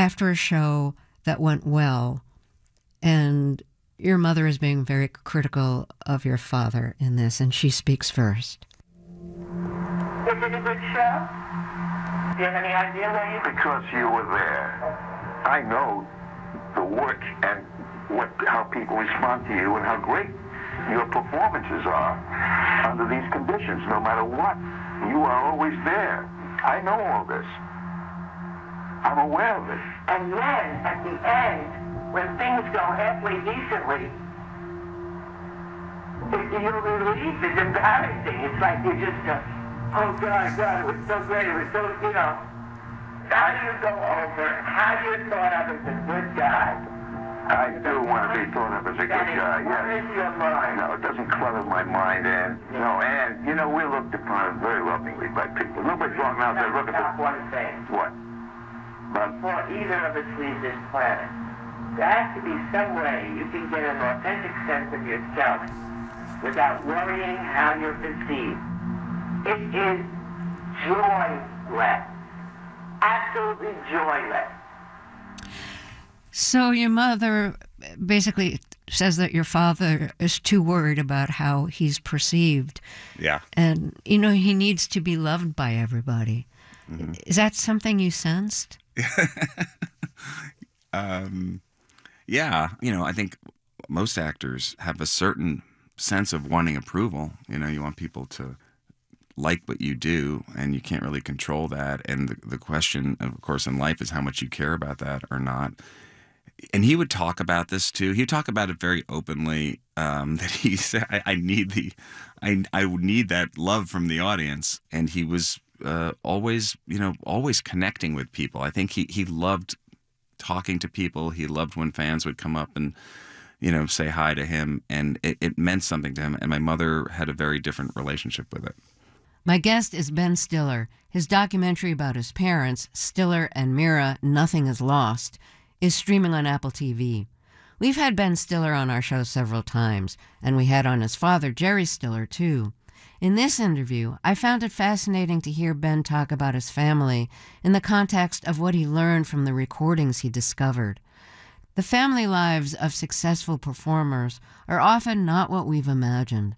after a show that went well, and your mother is being very critical of your father in this, and she speaks first. Is it a good show? Do you have any idea where you... Because you were there. I know the work and how people respond to you and how great your performances are under these conditions, no matter what. You are always there. I know all this. I'm aware of it. And then, at the end, when things go halfway decently, your relief is embarrassing. It's like you just go, oh, God, it was so great. It was so, how do you go over how you're thought of as a good guy? I do want to be thought of as a good guy, yes. What is your mind? No, it doesn't clutter my mind, Ann. No, Ann, we're looked upon very lovingly by people. Nobody's wrong now. They look at Stop one thing. What? Before either of us leave this planet, there has to be some way you can get an authentic sense of yourself without worrying how you're perceived. It is joyless. Absolutely joyless. So your mother basically says that your father is too worried about how he's perceived. Yeah. And, he needs to be loved by everybody. Mm-hmm. Is that something you sensed? Yeah. I think most actors have a certain sense of wanting approval. You want people to like what you do, and you can't really control that. And the question, of course, in life is how much you care about that or not. And he would talk about this too. He would talk about it very openly. That he said, "I need that love from the audience." And he was always connecting with people. I think he loved talking to people. He loved when fans would come up and say hi to him, and it meant something to him. And my mother had a very different relationship with it. My guest is Ben Stiller. His documentary about his parents, Stiller and Mira, Nothing is Lost, is streaming on Apple TV. We've had Ben Stiller on our show several times, and we had on his father, Jerry Stiller, too. In this interview, I found it fascinating to hear Ben talk about his family in the context of what he learned from the recordings he discovered. The family lives of successful performers are often not what we've imagined.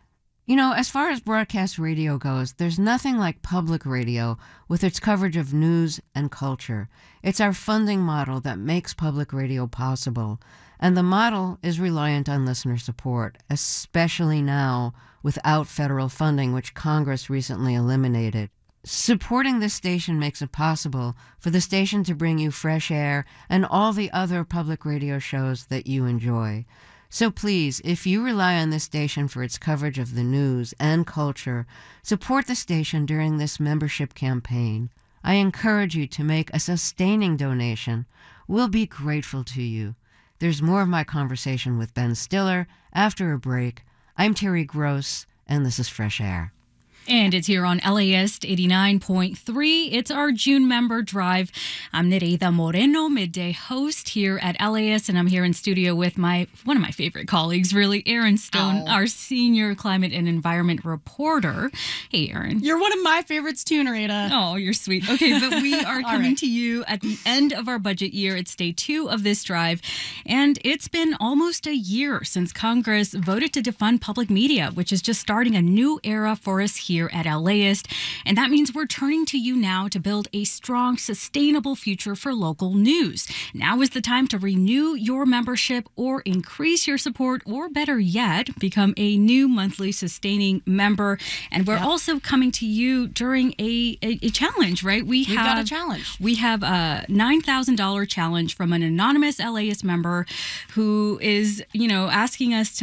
As far as broadcast radio goes, there's nothing like public radio with its coverage of news and culture. It's our funding model that makes public radio possible, and the model is reliant on listener support, especially now without federal funding, which Congress recently eliminated. Supporting this station makes it possible for the station to bring you Fresh Air and all the other public radio shows that you enjoy. So please, if you rely on this station for its coverage of the news and culture, support the station during this membership campaign. I encourage you to make a sustaining donation. We'll be grateful to you. There's more of my conversation with Ben Stiller after a break. I'm Terry Gross, and this is Fresh Air. And it's here on LAist 89.3. It's our June member drive. I'm Nereida Moreno, midday host here at LAist, and I'm here in studio with one of my favorite colleagues, really, Aaron Stone, our senior climate and environment reporter. Hey, Aaron. You're one of my favorites too, Nereida. Oh, you're sweet. Okay, but we are coming to you at the end of our budget year. It's day 2 of this drive, and it's been almost a year since Congress voted to defund public media, which is just starting a new era for us here at LAist, and that means we're turning to you now to build a strong, sustainable future for local news. Now is the time to renew your membership or increase your support, or better yet, become a new monthly sustaining member. And we're also coming to you during a challenge, right? We've got a challenge. We have a $9,000 challenge from an anonymous LAist member who is, asking us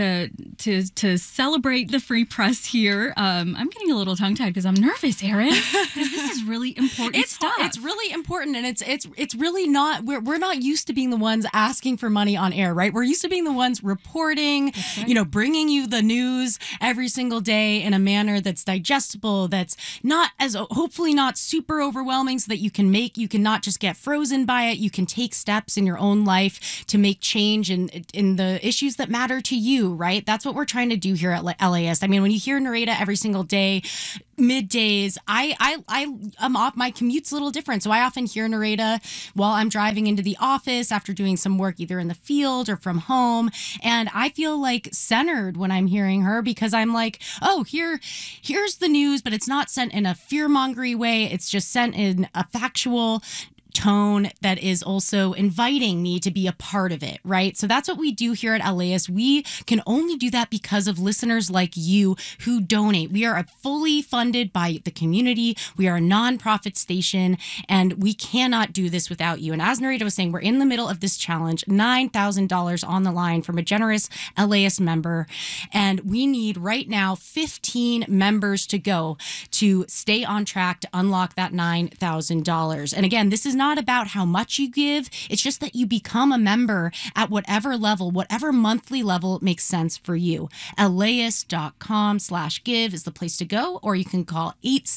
to celebrate the free press here. I'm getting a little tongue-tied because I'm nervous, Aaron, because this is really important stuff. It's really important, and it's really not, we're not used to being the ones asking for money on air, right? We're used to being the ones reporting, right, bringing you the news every single day in a manner that's digestible, that's not hopefully not super overwhelming, so that you can not just get frozen by it. You can take steps in your own life to make change in the issues that matter to you, right? That's what we're trying to do here at LAist. I mean, when you hear Nereida every single day middays. I'm off. My commute's a little different, so I often hear Nareda while I'm driving into the office after doing some work either in the field or from home, and I feel like centered when I'm hearing her because I'm like, oh, here's the news, but it's not sent in a fear-mongery way. It's just sent in a factual tone that is also inviting me to be a part of it, right? So that's what we do here at LAist. We can only do that because of listeners like you who donate. We are fully funded by the community. We are a nonprofit station, and we cannot do this without you. And as Nareda was saying, we're in the middle of this challenge, $9,000 on the line from a generous LAist member. And we need right now 15 members to go to stay on track to unlock that $9,000. And again, this is not about how much you give. It's just that you become a member at whatever level, whatever monthly level makes sense for you. LAist.com/give is the place to go, or you can call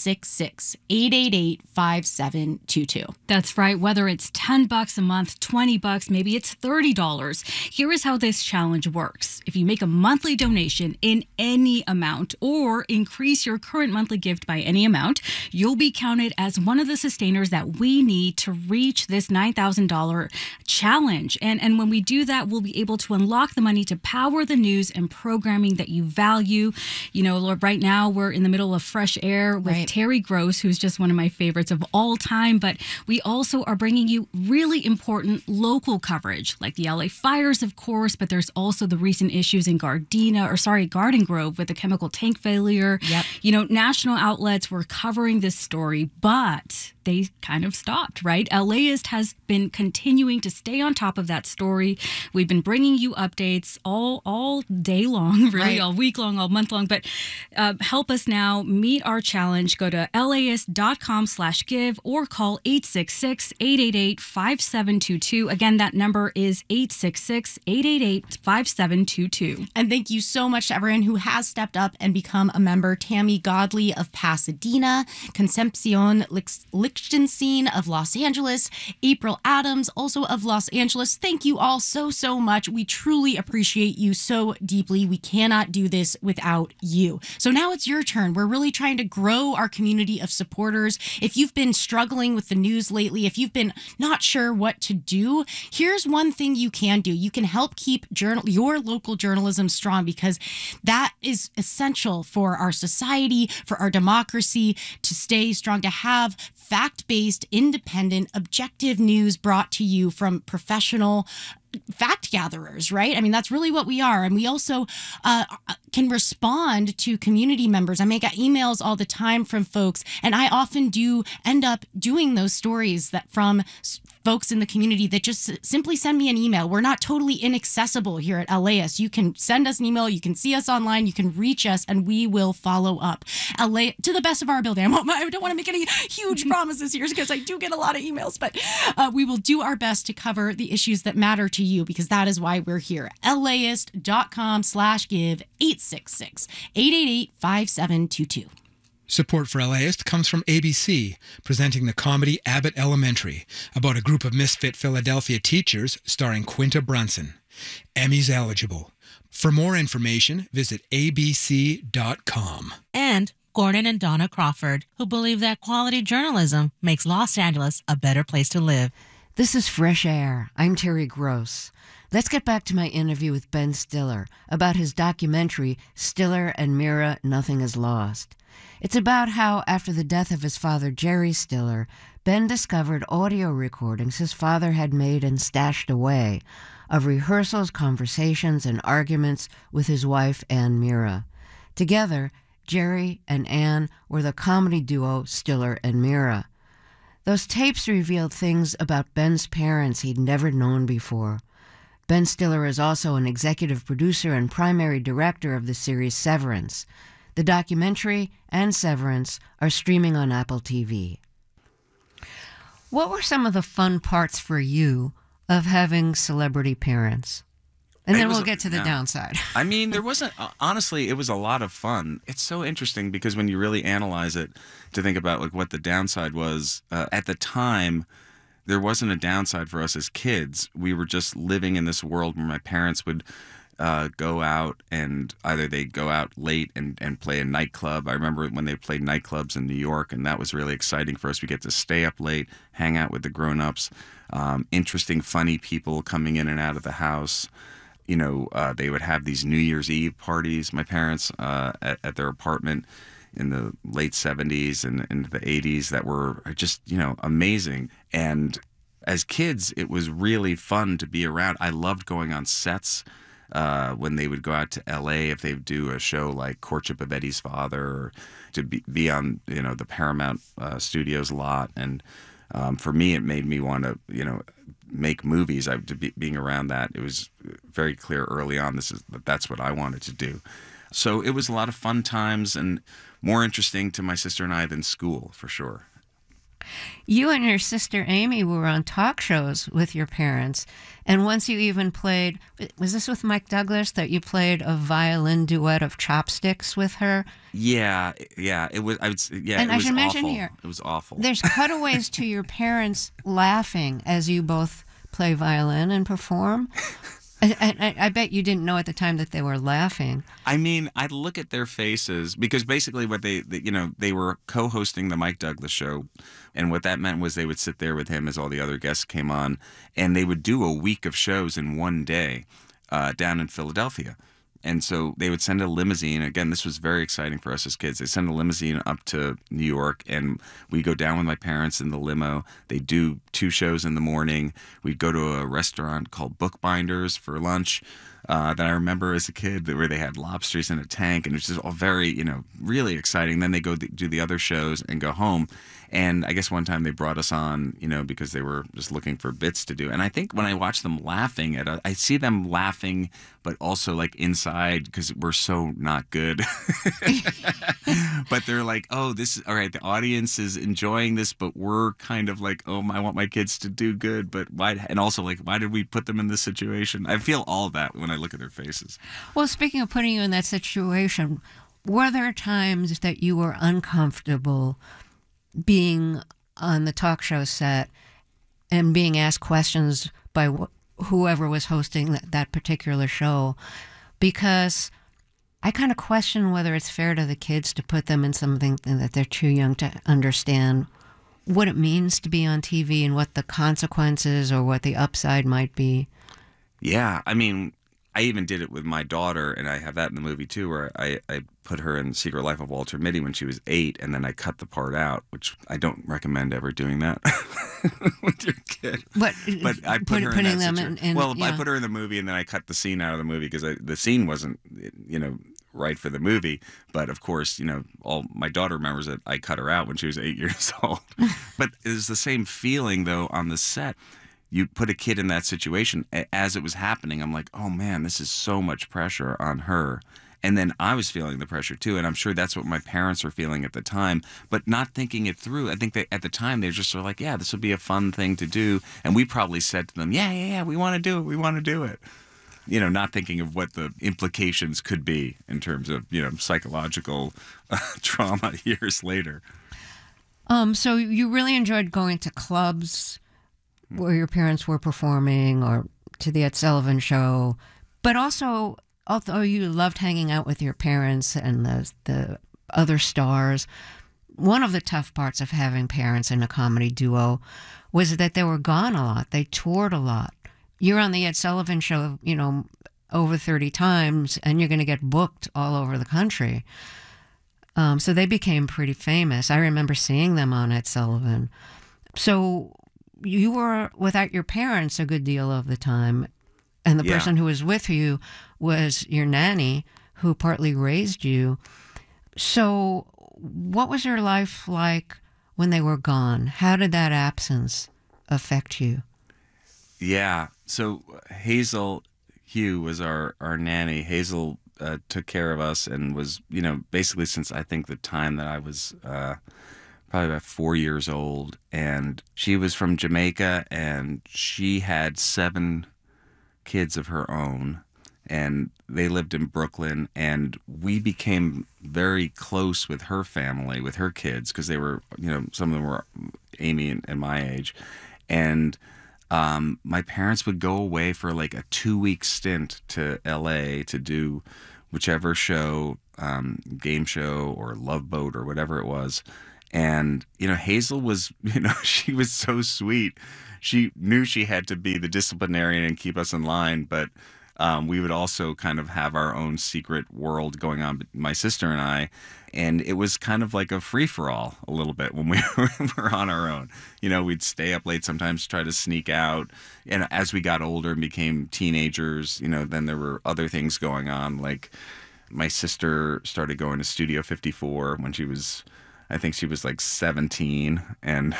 866-888-5722. That's right. Whether it's $10 a month, $20, maybe it's $30. Here is how this challenge works. If you make a monthly donation in any amount or increase your current monthly gift by any amount, you'll be counted as one of the sustainers that we need to reach this $9,000 challenge. And when we do that, we'll be able to unlock the money to power the news and programming that you value. You know, right now we're in the middle of Fresh Air with Terry Gross, who's just one of my favorites of all time. But we also are bringing you really important local coverage, like the LA fires, of course, but there's also the recent issues in Garden Grove with the chemical tank failure. Yep. You know, national outlets were covering this story, but they kind of stopped, right? LAist has been continuing to stay on top of that story. We've been bringing you updates all day long, really, all week long, all month long. But help us now meet our challenge. Go to LAist.com/give or call 866-888-5722. Again, that number is 866-888-5722. And thank you so much to everyone who has stepped up and become a member. Tammy Godley of Pasadena, Concepcion Lichtenstein of Los Angeles, April Adams, also of Los Angeles. Thank you all so much. We truly appreciate you so deeply. We cannot do this without you. So now it's your turn. We're really trying to grow our community of supporters. If you've been struggling with the news lately, if you've been not sure what to do, here's one thing you can do. You can help keep your local journalism strong, because that is essential for our society, for our democracy to stay strong, to have fact-based, independent, objective news brought to you from professional fact gatherers, right? I mean, that's really what we are. And we also can respond to community members. I get emails all the time from folks, and I often do end up doing those stories that from folks in the community that just simply send me an email. We're not totally inaccessible here at LAist. You can send us an email, you can see us online, you can reach us, and we will follow up. LA, to the best of our ability. I don't want to make any huge promises here because I do get a lot of emails, but we will do our best to cover the issues that matter to you, because that is why we're here. LAist.com/give, 866-888-5722. Support for LAist comes from ABC, presenting the comedy Abbott Elementary, about a group of misfit Philadelphia teachers starring Quinta Brunson. Emmys eligible. For more information, visit abc.com. And Gordon and Donna Crawford, who believe that quality journalism makes Los Angeles a better place to live. This is Fresh Air. I'm Terry Gross. Let's get back to my interview with Ben Stiller about his documentary, Stiller and Mira, Nothing is Lost. It's about how, after the death of his father, Jerry Stiller, Ben discovered audio recordings his father had made and stashed away of rehearsals, conversations, and arguments with his wife, Ann Mira. Together, Jerry and Ann were the comedy duo Stiller and Mira. Those tapes revealed things about Ben's parents he'd never known before. Ben Stiller is also an executive producer and primary director of the series Severance. The documentary and Severance are streaming on Apple TV. What were some of the fun parts for you of having celebrity parents? And then we'll get to the downside. I mean, there wasn't, honestly, it was a lot of fun. It's so interesting because when you really analyze it, to think about like what the downside was, at the time, there wasn't a downside for us as kids. We were just living in this world where my parents would go out, and either they go out late and play a nightclub. I remember when they played nightclubs in New York, and that was really exciting for us. We get to stay up late, hang out with the grown-ups, interesting, funny people coming in and out of the house. They would have these New Year's Eve parties, my parents, at their apartment in the late 70s and into the 80s that were just, amazing. And as kids, it was really fun to be around. I loved going on sets when they would go out to L.A. if they would do a show like Courtship of Eddie's Father, or to be on, the Paramount Studios lot. And for me, it made me want to, make movies. Being around that, it was very clear early on that's what I wanted to do. So it was a lot of fun times and more interesting to my sister and I than school, for sure. You and your sister Amy were on talk shows with your parents, and once you even played, was this with Mike Douglas, that you played a violin duet of Chopsticks with her? Yeah, it was. And I should mention here, it was awful. There's cutaways to your parents laughing as you both play violin and perform. I bet you didn't know at the time that they were laughing. I mean, I'd look at their faces, because basically what they were co-hosting the Mike Douglas show, and what that meant was they would sit there with him as all the other guests came on, and they would do a week of shows in one day down in Philadelphia. And so they would send a limousine. Again, this was very exciting for us as kids. They send a limousine up to New York, and we go down with my parents in the limo. They do 2 shows in the morning. We'd go to a restaurant called Bookbinders for lunch that I remember as a kid, where they had lobsters in a tank, and it was just all very, really exciting. Then they go do the other shows and go home. And I guess one time they brought us on, because they were just looking for bits to do. And I think when I watch them laughing I see them laughing, but also like inside, because we're so not good. But they're like, oh, this is all right. The audience is enjoying this, but we're kind of like, oh, I want my kids to do good, but why? And also like, why did we put them in this situation? I feel all of that when I look at their faces. Well, speaking of putting you in that situation, were there times that you were uncomfortable being on the talk show set and being asked questions by whoever was hosting that particular show? Because I kind of question whether it's fair to the kids to put them in something that they're too young to understand what it means to be on TV and what the consequences or what the upside might be. Yeah, I mean, I even did it with my daughter, and I have that in the movie too, where I put her in Secret Life of Walter Mitty when she was 8, and then I cut the part out, which I don't recommend ever doing that with your kid. But I put her in that situation. Well, yeah. I put her in the movie, and then I cut the scene out of the movie because the scene wasn't, right for the movie. But of course, all my daughter remembers that I cut her out when she was 8 years old. But it's the same feeling though on the set. You put a kid in that situation as it was happening. I'm like, oh man, this is so much pressure on her. And then I was feeling the pressure too. And I'm sure that's what my parents were feeling at the time, but not thinking it through. I think that at the time they just were like, yeah, this would be a fun thing to do. And we probably said to them, yeah, we want to do it. We want to do it. Not thinking of what the implications could be in terms of, psychological trauma years later. So you really enjoyed going to clubs where your parents were performing, or to the Ed Sullivan Show, but also, although you loved hanging out with your parents and the other stars, one of the tough parts of having parents in a comedy duo was that they were gone a lot. They toured a lot. You're on the Ed Sullivan Show, over 30 times, and you're going to get booked all over the country. So they became pretty famous. I remember seeing them on Ed Sullivan. So you were without your parents a good deal of the time, and the person who was with you was your nanny, who partly raised you. So what was your life like when they were gone? How did that absence affect you? Yeah. So Hazel Hugh was our nanny. Hazel took care of us and was, basically since I think the time that I was probably about 4 years old. And she was from Jamaica, and she had 7 kids of her own. And they lived in Brooklyn, and we became very close with her family, with her kids, because they were, some of them were Amy and my age. And my parents would go away for like a 2-week stint to LA to do whichever show, game show or Love Boat or whatever it was. And, Hazel was, she was so sweet. She knew she had to be the disciplinarian and keep us in line, but we would also kind of have our own secret world going on, my sister and I. And it was kind of like a free-for-all a little bit when we were on our own. We'd stay up late sometimes, try to sneak out. And as we got older and became teenagers, then there were other things going on. Like my sister started going to Studio 54 when I think she was like 17. And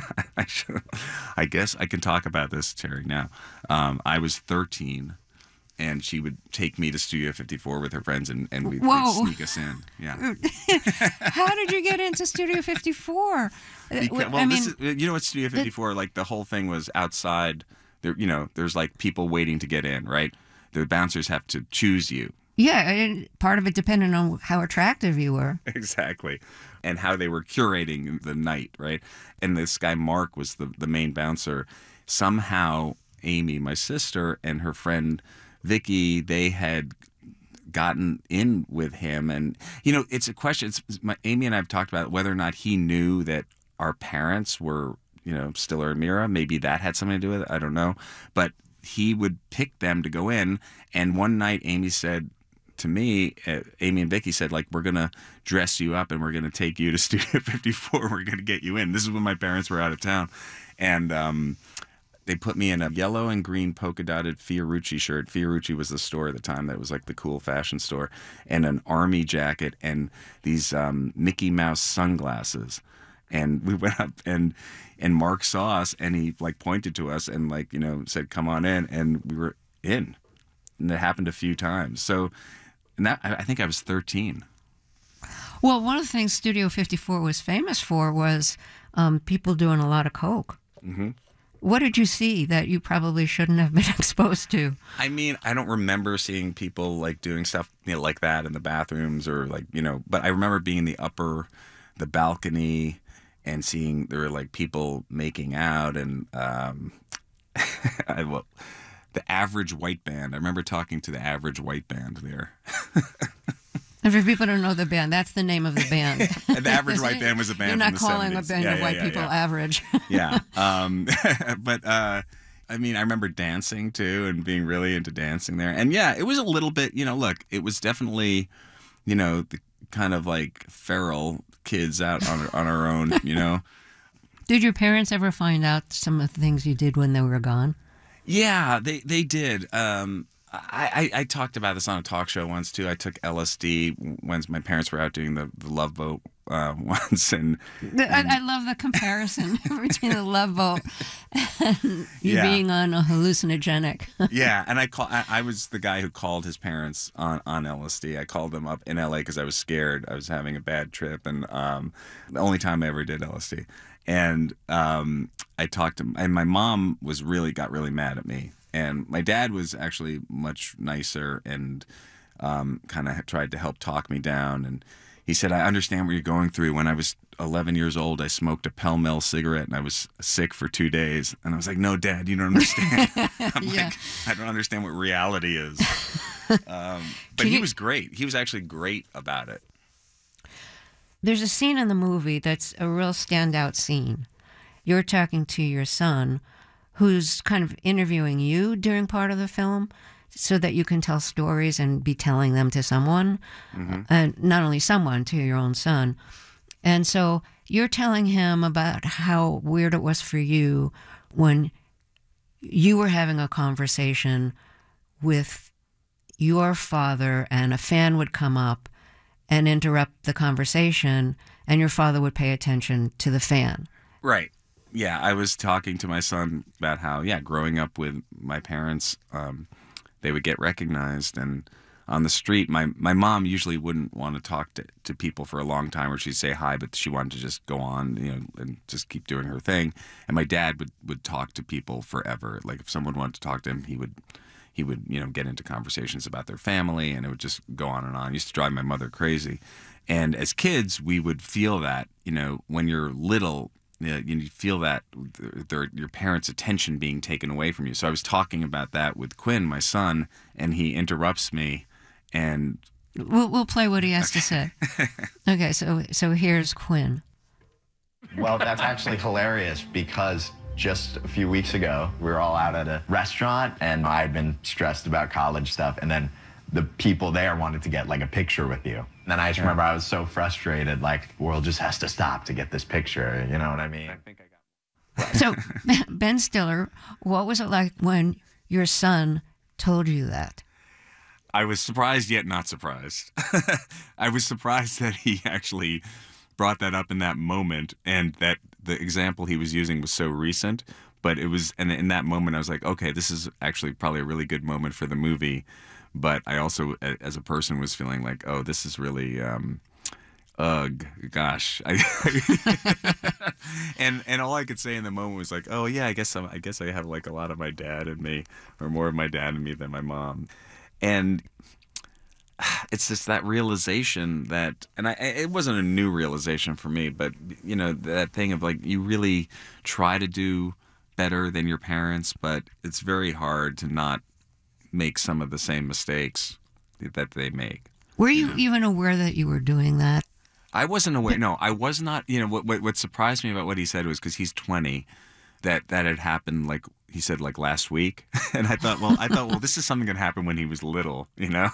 I guess I can talk about this, Terry, now. I was 13. And she would take me to Studio 54 with her friends, and they'd sneak us in. Yeah. How did you get into Studio 54? You know what Studio 54? Like the whole thing was outside. There, there's like people waiting to get in, right? The bouncers have to choose you. Yeah, and part of it depended on how attractive you were. Exactly, and how they were curating the night, right? And this guy Mark was the main bouncer. Somehow, Amy, my sister, and her friend Vicky, they had gotten in with him, and it's a question. Amy and I have talked about whether or not he knew that our parents were, Stiller and Mira. Maybe that had something to do with it. I don't know, but he would pick them to go in. And one night, Amy said to me, Amy and Vicky said, like, we're gonna dress you up and we're gonna take you to Studio 54. We're gonna get you in. This is when my parents were out of town, and they put me in a yellow and green polka dotted Fiorucci shirt. Fiorucci was the store at the time that was like the cool fashion store, and an army jacket and these Mickey Mouse sunglasses. And we went up, and Mark saw us, and he like pointed to us and like said, "Come on in," and we were in. And it happened a few times. So, and that I think I was 13. Well, one of the things Studio 54 was famous for was people doing a lot of coke. Mm-hmm. What did you see that you probably shouldn't have been exposed to? I mean, I don't remember seeing people like doing stuff like that in the bathrooms or like, but I remember being in the balcony and seeing there were like people making out and the Average White Band. I remember talking to the Average White Band there. And for people who don't know the band, that's the name of the band. The Average White Band was a band. You're not from the calling 70s. a band of white people average. Yeah. But I mean, I remember dancing too and being really into dancing there. And yeah, it was a little bit, look, it was definitely, the kind of like feral kids out on our own, Did your parents ever find out some of the things you did when they were gone? Yeah, they did. I talked about this on a talk show once too. I took LSD when my parents were out doing the Love Boat once, and I love the comparison between the Love Boat and you being on a hallucinogenic. Yeah, and I was the guy who called his parents on LSD. I called them up in LA because I was scared. I was having a bad trip, and the only time I ever did LSD. And I talked to, and my mom got really mad at me. And my dad was actually much nicer and kind of tried to help talk me down. And he said, I understand what you're going through. When I was 11 years old, I smoked a Pell Mell cigarette and I was sick for 2 days. And I was like, no, Dad, you don't understand. Like, I don't understand what reality is. But he was great. He was actually great about it. There's a scene in the movie that's a real standout scene. You're talking to your son, who's kind of interviewing you during part of the film so that you can tell stories and be telling them to someone, and not only someone, to your own son. And so you're telling him about how weird it was for you when you were having a conversation with your father and a fan would come up and interrupt the conversation and your father would pay attention to the fan. Right. Yeah, I was talking to my son about how, growing up with my parents, they would get recognized. And on the street, my mom usually wouldn't want to talk to people for a long time, or she'd say hi, but she wanted to just go on, and just keep doing her thing. And my dad would talk to people forever. Like if someone wanted to talk to him, he would get into conversations about their family, and it would just go on and on. It used to drive my mother crazy. And as kids, we would feel that, when you're little, you feel that your parents' attention being taken away from you. So I was talking about that with Quinn, my son, and he interrupts me, and we'll play what he has to say. Okay, so here's Quinn. Well, that's actually hilarious because just a few weeks ago, we were all out at a restaurant, and I had been stressed about college stuff, and then the people there wanted to get like a picture with you. And then I just remember I was so frustrated, like, the world just has to stop to get this picture, you know what I mean? So, Ben Stiller, what was it like when your son told you that? I was surprised yet not surprised. I was surprised that he actually brought that up in that moment, and that the example he was using was so recent. But it was, and in that moment, I was like, okay, this is actually probably a really good moment for the movie. But I also, as a person, was feeling like, oh, this is really, gosh. And all I could say in the moment was like, oh yeah, I guess I have like a lot of my dad in me, or more of my dad in me than my mom. And it's just that realization that, and it wasn't a new realization for me, but you know, that thing of like, you really try to do better than your parents, but it's very hard to not make some of the same mistakes that they make. Were you even aware that you were doing that? I wasn't aware. No, I was not. You know, what surprised me about what he said was, because he's 20, that had happened, like he said, like last week. And I thought, well, this is something that happened when he was little, you know?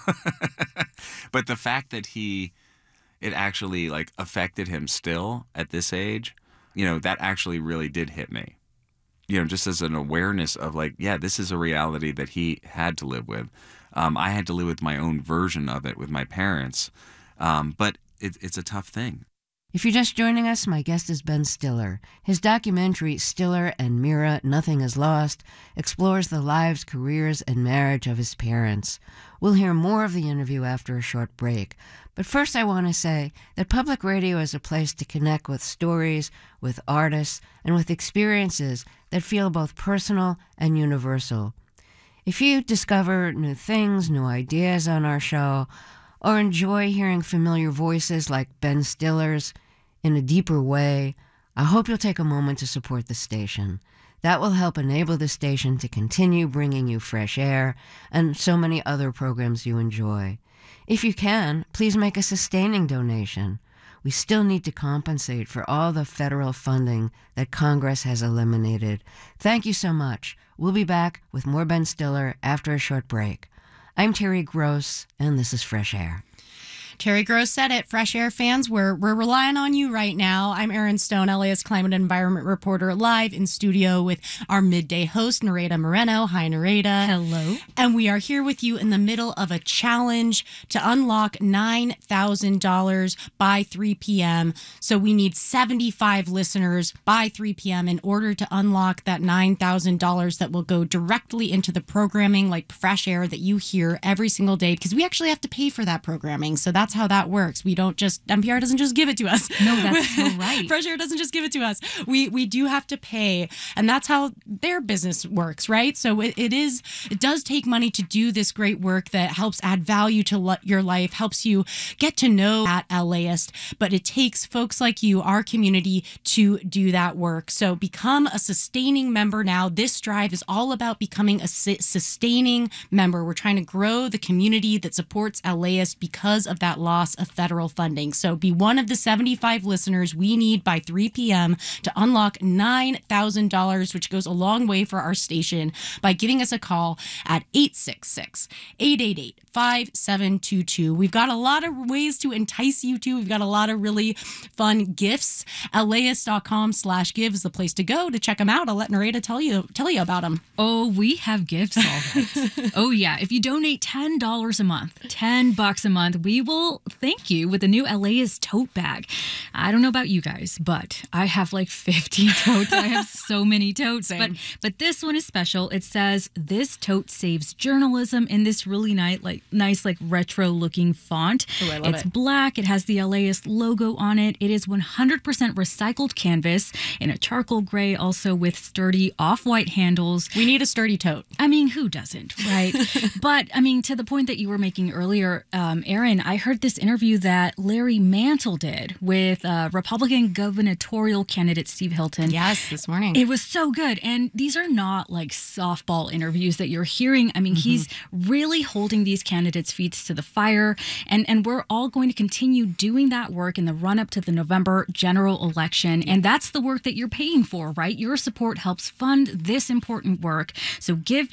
But the fact that it actually like affected him still at this age, you know, that actually really did hit me. You know, just as an awareness of like, yeah, this is a reality that he had to live with. I had to live with my own version of it with my parents. But it's a tough thing. If you're just joining us, my guest is Ben Stiller. His documentary, Stiller and Mira, Nothing is Lost, explores the lives, careers, and marriage of his parents. We'll hear more of the interview after a short break. But first I want to say that public radio is a place to connect with stories, with artists, and with experiences that feel both personal and universal. If you discover new things, new ideas on our show, or enjoy hearing familiar voices like Ben Stiller's in a deeper way, I hope you'll take a moment to support the station. That will help enable the station to continue bringing you Fresh Air and so many other programs you enjoy. If you can, please make a sustaining donation. We still need to compensate for all the federal funding that Congress has eliminated. Thank you so much. We'll be back with more Ben Stiller after a short break. I'm Terry Gross, and this is Fresh Air. Terry Gross said it. Fresh Air fans, we're relying on you right now. I'm Erin Stone, LAist climate and environment reporter, live in studio with our midday host, Nareda Moreno. Hi, Nareda. Hello. And we are here with you in the middle of a challenge to unlock $9,000 by 3 p.m. So we need 75 listeners by 3 p.m. in order to unlock that $9,000 that will go directly into the programming like Fresh Air that you hear every single day, because we actually have to pay for that programming. So that's how that works. We don't just, NPR doesn't just give it to us. No, that's so right. Fresh Air doesn't just give it to us. We do have to pay, and that's how their business works, right? So it does take money to do this great work that helps add value to your life, helps you get to know at LAist, but it takes folks like you, our community, to do that work. So become a sustaining member now. This drive is all about becoming a sustaining member. We're trying to grow the community that supports LAist because of that loss of federal funding. So be one of the 75 listeners we need by 3 p.m. to unlock $9,000, which goes a long way for our station, by giving us a call at 866-888-5722. We've got a lot of ways to entice you to. We've got a lot of really fun gifts. LAist.com/give is the place to go to check them out. I'll let Nareda tell you about them. Oh, we have gifts, all right. Oh, yeah. If you donate $10 a month, $10 a month, we will thank you with a new LAist tote bag. I don't know about you guys, but I have like 50 totes. I have so many totes. But this one is special. It says, "This tote saves journalism," in this really nice retro looking font. Oh, I love it's it. black. It has the LAist logo on it. It is 100% recycled canvas in a charcoal gray, also with sturdy off-white handles. We need a sturdy tote. I mean, who doesn't, right? But I mean, to the point that you were making earlier, Erin, I heard heard this interview that Larry Mantle did with Republican gubernatorial candidate Steve Hilton. Yes, this morning. It was so good. And these are not like softball interviews that you're hearing. I mean, he's really holding these candidates' feet to the fire. And we're all going to continue doing that work in the run-up to the November general election. And that's the work that you're paying for, right? Your support helps fund this important work. So give